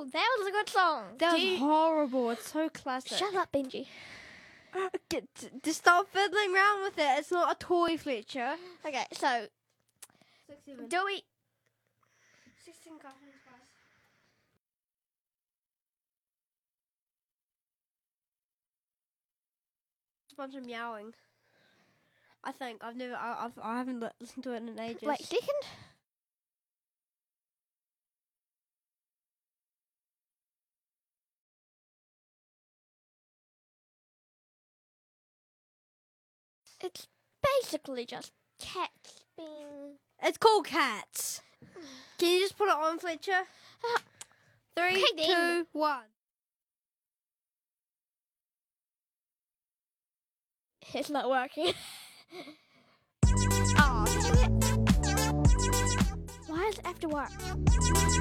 That was a good song. That was horrible. It's so classic. Shut up, Benji. Just stop fiddling around with it. It's not a toy, Fletcher. Okay, so 6, 7. do we? 16 coffins, guys. A bunch of meowing. I think I haven't listened to it in ages. Wait, second. It's basically just cats being. It's called Cats. Can you just put it on, Fletcher? 3, Okay, then. 2, 1. It's not working. Oh, why does it have to work?